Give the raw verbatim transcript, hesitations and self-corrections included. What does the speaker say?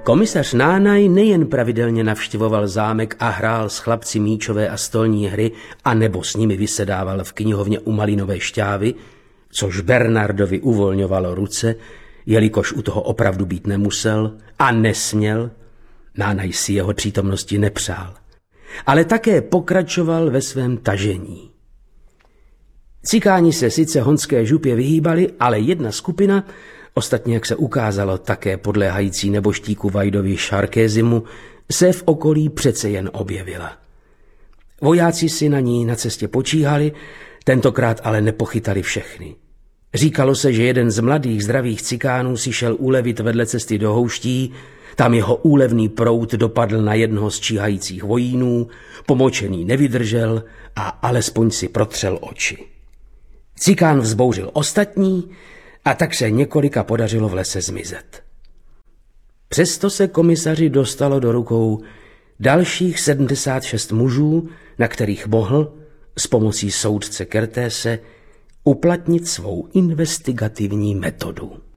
Komisař Nánaj nejen pravidelně navštěvoval zámek a hrál s chlapci míčové a stolní hry a nebo s nimi vysedával v knihovně u Malinové Šťávy, což Bernardovi uvolňovalo ruce, jelikož u toho opravdu být nemusel a nesměl, Nánaj si jeho přítomnosti nepřál, ale také pokračoval ve svém tažení. Cikáni se sice honské župě vyhýbali, ale jedna skupina, ostatně jak se ukázalo také podléhající neboštíku Vajdovi Šarkézimu, se v okolí přece jen objevila. Vojáci si na ní na cestě počíhali, tentokrát ale nepochytali všechny. Říkalo se, že jeden z mladých zdravých cikánů si šel ulevit vedle cesty do houští, tam jeho úlevný proud dopadl na jednoho z číhajících vojínů, pomočený nevydržel a alespoň si protřel oči. Cikán vzbouřil ostatní a tak se několika podařilo v lese zmizet. Přesto se komisaři dostalo do rukou dalších sedmdesát šest mužů, na kterých mohl s pomocí soudce Kertése uplatnit svou investigativní metodu.